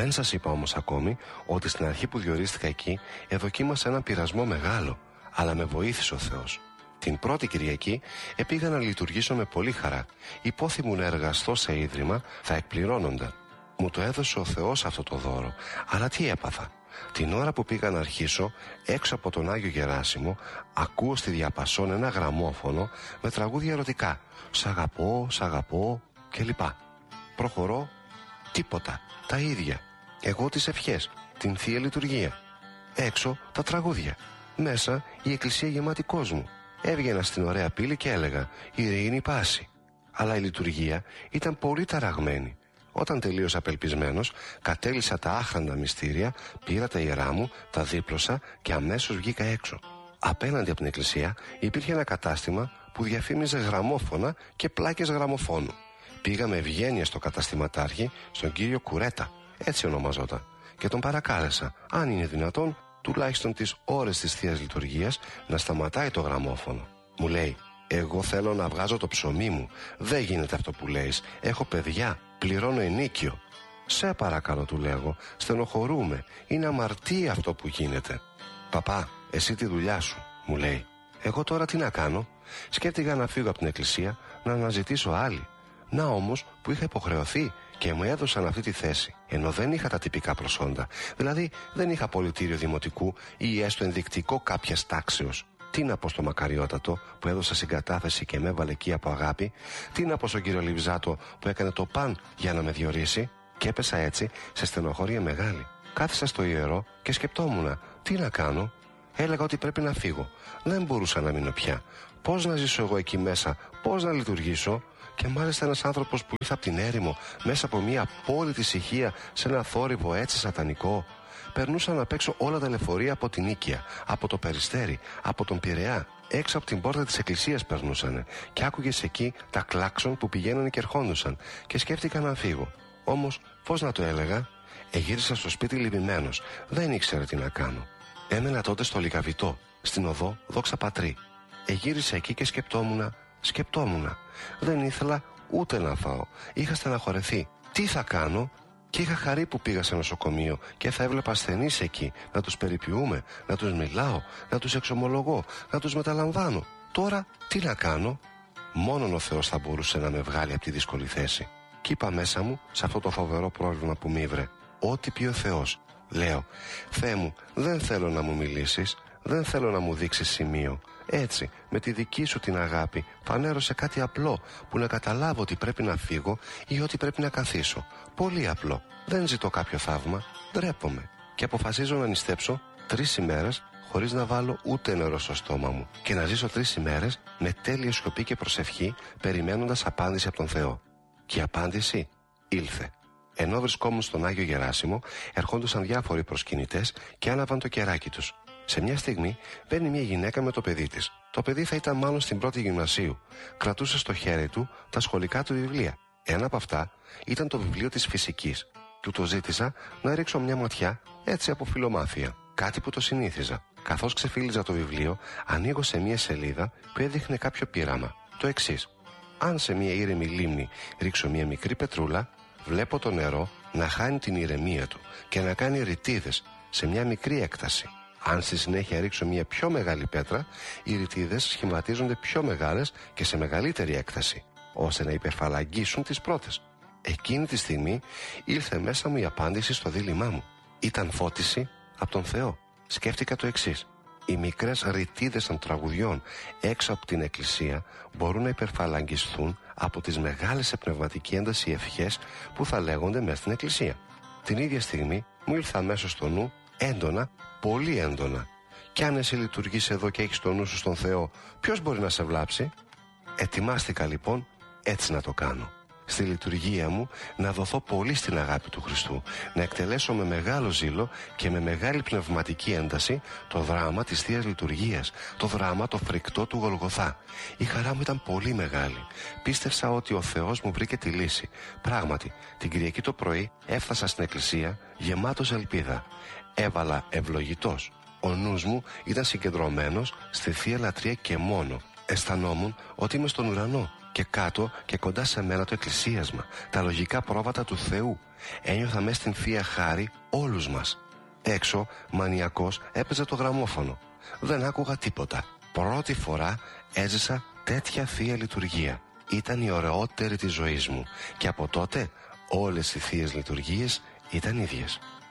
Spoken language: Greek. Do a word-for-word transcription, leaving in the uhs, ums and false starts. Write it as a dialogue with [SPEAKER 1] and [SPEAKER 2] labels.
[SPEAKER 1] Δεν σας είπα όμως ακόμη ότι στην αρχή που διορίστηκα εκεί εδοκίμασα έναν πειρασμό μεγάλο, αλλά με βοήθησε ο Θεός. Την πρώτη Κυριακή επήγα να λειτουργήσω με πολύ χαρά. Υπόθυμουν να εργαστώ σε ίδρυμα, θα εκπληρώνονταν. Μου το έδωσε ο Θεός αυτό το δώρο, αλλά τι έπαθα. Την ώρα που πήγα να αρχίσω, έξω από τον Άγιο Γεράσιμο, ακούω στη διαπασόν ένα γραμμόφωνο με τραγούδια ερωτικά. Σ' αγαπώ, σ' αγαπώ κλπ. Προχωρώ, τίποτα, τα ίδια. Εγώ τις ευχές, την Θεία Λειτουργία. Έξω τα τραγούδια. Μέσα η εκκλησία γεμάτη κόσμο. Έβγαινα στην ωραία πύλη και έλεγα «Ειρήνη πάση». Αλλά η λειτουργία ήταν πολύ ταραγμένη. Όταν τελείωσα απελπισμένος, κατέλησα τα άχραντα μυστήρια, πήρα τα ιερά μου, τα δίπλωσα και αμέσως βγήκα έξω. Απέναντι από την εκκλησία υπήρχε ένα κατάστημα που διαφήμιζε γραμμόφωνα και πλάκες γραμμοφώνου. Πήγα με ευγένεια στο καταστηματάρχη, στον κύριο Κουρέτα, έτσι ονομαζόταν, και τον παρακάλεσα, αν είναι δυνατόν, τουλάχιστον τις ώρες της Θείας Λειτουργίας, να σταματάει το γραμμόφωνο. Μου λέει, εγώ θέλω να βγάζω το ψωμί μου. Δεν γίνεται αυτό που λέεις. Έχω παιδιά, πληρώνω ενίκιο. Σε παρακαλώ, του λέγω, στενοχωρούμε. Είναι αμαρτία αυτό που γίνεται. Παπά, εσύ τη δουλειά σου, μου λέει. Εγώ τώρα τι να κάνω? Σκέφτηκα να φύγω από την εκκλησία, να αναζητήσω άλλη. Να όμως που είχα υποχρεωθεί και μου έδωσαν αυτή τη θέση, ενώ δεν είχα τα τυπικά προσόντα. Δηλαδή δεν είχα πολιτήριο δημοτικού ή έστω ενδεικτικό κάποιας τάξεως. Τι να πω στο Μακαριότατο που έδωσα συγκατάθεση και με έβαλε εκεί από αγάπη? Τι να πω στον κύριο Λιβζάτο που έκανε το παν για να με διορίσει? Και έπεσα έτσι σε στενοχώρια μεγάλη. Κάθισα στο ιερό και σκεπτόμουν τι να κάνω. Έλεγα ότι πρέπει να φύγω. Δεν μπορούσα να μείνω πια. Πώς να ζήσω εγώ εκεί μέσα, πώς να λειτουργήσω? Και μάλιστα ένας άνθρωπος που ήρθε από την έρημο μέσα από μια απόλυτη ησυχία σε ένα θόρυβο έτσι σατανικό. Περνούσαν απ' έξω όλα τα λεωφορεία από την Νίκαια, από το Περιστέρι, από τον Πειραιά. Έξω από την πόρτα της εκκλησίας περνούσανε και άκουγες εκεί τα κλάξον που πηγαίνανε και ερχόντουσαν και σκέφτηκα να φύγω. Όμως πώς να το έλεγα? Εγύρισα στο σπίτι λυπημένος. Δεν ήξερα τι να κάνω. Έμενα τότε στο Λικαβητό, στην οδό Δόξα Πατρί. Εγύρισα εκεί και σκεπτόμουνα, σκεπτόμουνα. Δεν ήθελα ούτε να φάω. Είχα στεναχωρεθεί. Τι θα κάνω? Και είχα χαρεί που πήγα σε νοσοκομείο και θα έβλεπα ασθενείς εκεί, να τους περιποιούμε, να τους μιλάω, να τους εξομολογώ, να τους μεταλαμβάνω. Τώρα τι να κάνω? Μόνον ο Θεός θα μπορούσε να με βγάλει από τη δύσκολη θέση. Κι είπα μέσα μου, σε αυτό το φοβερό πρόβλημα που μ' ήβρε, ό,τι πει ο Θεός. Λέω, Θεέ μου, δεν θέλω να μου μιλήσεις, δεν θέλω να μου δείξεις σημείο. Έτσι, με τη δική σου την αγάπη, φανέρωσε κάτι απλό που να καταλάβω ότι πρέπει να φύγω ή ότι πρέπει να καθίσω. Πολύ απλό. Δεν ζητώ κάποιο θαύμα. Ντρέπομαι. Και αποφασίζω να νηστέψω τρεις ημέρες χωρίς να βάλω ούτε νερό στο στόμα μου και να ζήσω τρεις ημέρες με τέλεια σιωπή και προσευχή, περιμένοντας απάντηση από τον Θεό. Και η απάντηση ήλθε. Ενώ βρισκόμουν στον Άγιο Γεράσιμο, ερχόντουσαν διάφοροι προσκυνητές και άναβαν το κεράκι τους. Σε μια στιγμή μπαίνει μια γυναίκα με το παιδί της. Το παιδί θα ήταν μάλλον στην πρώτη γυμνασίου. Κρατούσε στο χέρι του τα σχολικά του βιβλία. Ένα από αυτά ήταν το βιβλίο της φυσικής. Του το ζήτησα να ρίξω μια ματιά έτσι από φιλομάθεια. Κάτι που το συνήθιζα. Καθώς ξεφύλιζα το βιβλίο, ανοίγω σε μια σελίδα που έδειχνε κάποιο πείραμα. Το εξής. Αν σε μια ήρεμη λίμνη ρίξω μια μικρή πετρούλα, βλέπω το νερό να χάνει την ηρεμία του και να κάνει ρητίδες σε μια μικρή έκταση. Αν στη συνέχεια ρίξω μια πιο μεγάλη πέτρα, οι ρητίδες σχηματίζονται πιο μεγάλες και σε μεγαλύτερη έκταση, ώστε να υπερφαλαγγίσουν τις πρώτες. Εκείνη τη στιγμή ήλθε μέσα μου η απάντηση στο δίλημά μου. Ήταν φώτιση από τον Θεό. Σκέφτηκα το εξής. Οι μικρές ρητίδες των τραγουδιών έξω από την εκκλησία μπορούν να υπερφαλαγγιστούν από τις μεγάλες σε πνευματική ένταση ευχές που θα λέγονται μέσα στην εκκλησία. Την ίδια στιγμή μου ήλθε αμέσως στο νου έντονα, πολύ έντονα. Κι αν εσύ λειτουργείς εδώ και έχεις το νου σου στον Θεό, ποιος μπορεί να σε βλάψει? Ετοιμάστηκα λοιπόν έτσι να το κάνω. Στη λειτουργία μου να δοθώ πολύ στην αγάπη του Χριστού, να εκτελέσω με μεγάλο ζήλο και με μεγάλη πνευματική ένταση το δράμα της Θείας Λειτουργίας, το δράμα το φρικτό του Γολγοθά. Η χαρά μου ήταν πολύ μεγάλη. Πίστευσα ότι ο Θεός μου βρήκε τη λύση. Πράγματι, την Κυριακή το πρωί έφτασα στην εκκλησία γεμάτος ελπίδα. Έβαλα ευλογητός. Ο νους μου ήταν συγκεντρωμένος στη Θεία Λατρεία και μόνο. Αισθανόμουν ότι είμαι στον ουρανό. Και κάτω και κοντά σε μένα το εκκλησίασμα, τα λογικά πρόβατα του Θεού. Ένιωθα μες στην Θεία Χάρη όλους μας. Έξω, μανιακός, έπαιζε το γραμμόφωνο. Δεν άκουγα τίποτα. Πρώτη φορά έζησα τέτοια Θεία Λειτουργία. Ήταν η ωραιότερη της ζωής μου. Και από τότε όλες οι Θείες Λειτουργίες ήταν ίδιες.